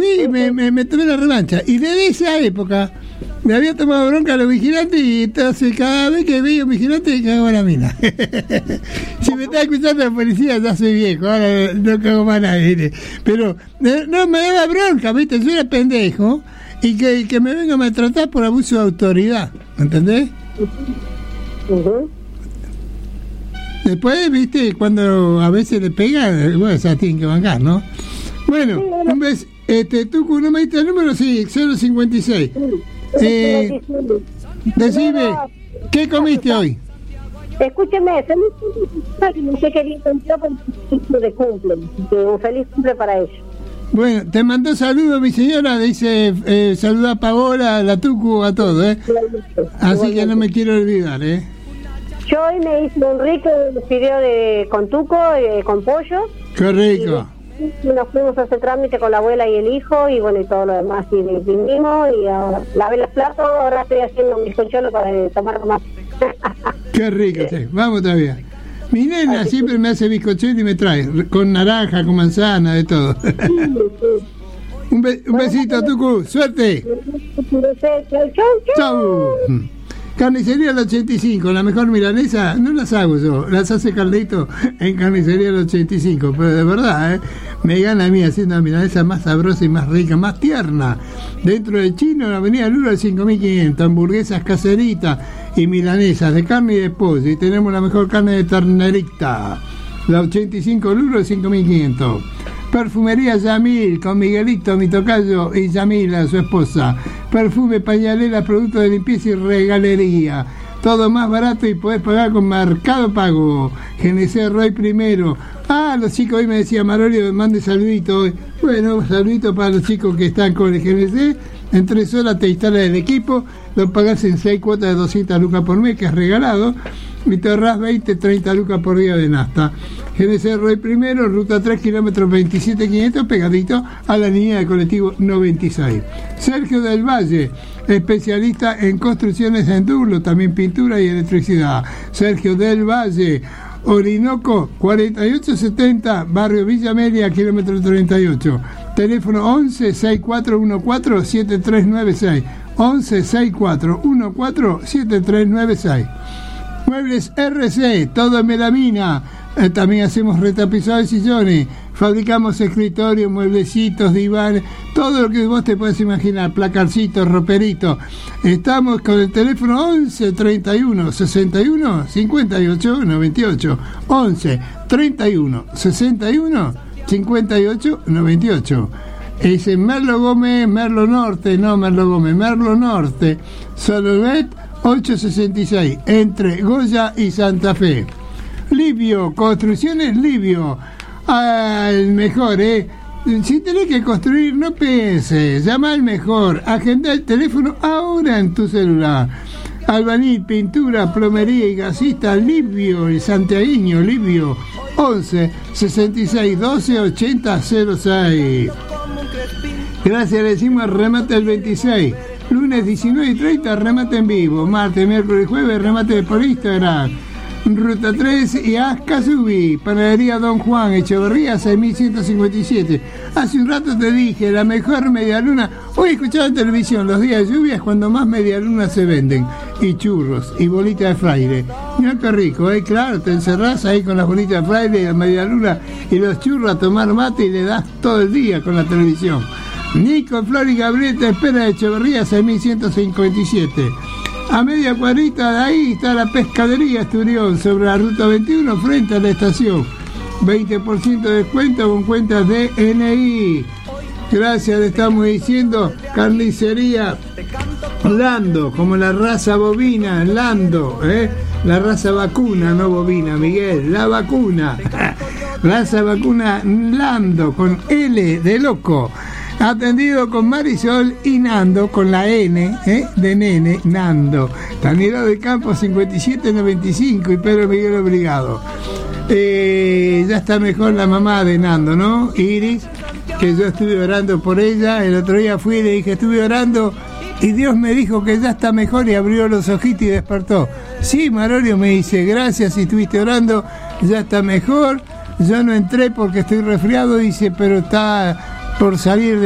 fui y me tomé la revancha. Y desde esa época me había tomado bronca a los vigilantes y entonces cada vez que veía un vigilante cagaba la mina. Si me está escuchando la policía ya soy viejo, ahora no cago más a nadie. Pero no me daba bronca, ¿viste? Yo era pendejo y que me venga a maltratar por abuso de autoridad, ¿entendés? Uh-huh. Después, ¿viste? Cuando a veces le pegan, bueno, ya tienen que bancar, ¿no? Bueno, un beso. Tucu, ¿no me diste el número? Sí, 056. Decime, ¿qué comiste hoy? Escúcheme, no sé qué día cumplió de cumple. Un feliz cumple para ellos. Bueno, te mandó saludos mi señora, dice saluda a Paola, a la Tucu, a todos, Así que no me quiero olvidar, Yo hoy me hice un rico fideo con tuco, con pollo. Qué rico. Y nos fuimos a hacer trámite con la abuela y el hijo, y bueno, y todo lo demás. Y vinimos, y lavé los platos, ahora estoy haciendo un bizcochuelo para tomar más. Qué rico, sí. Vamos todavía. Mi nena siempre me hace bizcochuelo y me trae, con naranja, con manzana, de todo. Un besito, Tucu, suerte. Chau. Carnicería del 85, la mejor milanesa, no las hago yo, las hace Carlito en Carnicería del 85, pero de verdad, me gana a mí haciendo la milanesa más sabrosa y más rica, más tierna. Dentro del Chino, la avenida Lula del 5500, hamburguesas caseritas y milanesas de carne y de pollo, y tenemos la mejor carne de ternerita, la 85 Lula del 5500. Perfumería Yamil, con Miguelito, mi tocayo, y Yamila, su esposa. Perfume, pañalera, productos de limpieza y regalería. Todo más barato y podés pagar con Mercado Pago. GNC Roy primero. Los chicos hoy me decía Marolio, mande saludito. Bueno, saludito para los chicos que están con el GNC. En 3 horas te instalas el equipo. Lo pagás en 6 cuotas de 200 lucas por mes, que es regalado. Y te ahorrás 20, 30 lucas por día de nafta. GNC Roy primero, ruta 3, kilómetros 27.500, pegadito a la línea de colectivo 96. Sergio del Valle, especialista en construcciones en Dublo, también pintura y electricidad. Sergio del Valle, Orinoco 4870, barrio Villa Amelia, kilómetro 38. Teléfono 11 6414 7396. 11 6414 7396. Muebles RC, todo en melamina. También hacemos retapizado de sillones, fabricamos escritorios, mueblecitos, divanes, todo lo que vos te puedes imaginar, placarcitos, roperitos. Estamos con el teléfono 11 31 61 58 98. 11 31 61 58 98. Es en Merlo Gómez, Merlo Norte, Solonet 866, entre Goya y Santa Fe. Livio, Construcciones Livio, al mejor, Si tenés que construir, no pienses, llama al mejor, agenda el teléfono ahora en tu celular. Albañil, pintura, plomería y gasista, Livio, el santiagueño, Livio, 11 66 12 80 06. Gracias, le decimos remate el 26. Lunes 19:30, remate en vivo. Martes, miércoles y jueves, remate por Instagram. Ruta 3 y Ascasubi, Panadería Don Juan, Echeverría 6157. Hace un rato te dije, la mejor medialuna. Hoy escuchaba en televisión, los días de lluvia es cuando más medialunas se venden. Y churros, y bolitas de fraile. Mirá qué rico, claro, te encerrás ahí con las bolitas de fraile y la medialuna y los churros a tomar mate y le das todo el día con la televisión. Nico, Flor y Gabriel te espera de Echeverría 6157. A media cuadrita de ahí está la Pescadería Esturión, sobre la ruta 21, frente a la estación. 20% de descuento con cuentas de DNI. Gracias, le estamos diciendo. Carnicería Lando, como la raza bovina, Lando, la raza vacuna, no bovina, Miguel, la vacuna. Raza vacuna Lando, con L de loco. Atendido con Marisol y Nando, con la N, de nene, Nando. Tanero del Campo 5795 y Pedro Miguel Obligado. Ya está mejor la mamá de Nando, ¿no? Iris, que yo estuve orando por ella. El otro día fui y le dije, estuve orando y Dios me dijo que ya está mejor y abrió los ojitos y despertó. Sí, Marolio, me dice, gracias, si estuviste orando, ya está mejor. Yo no entré porque estoy resfriado, dice, pero está por salir de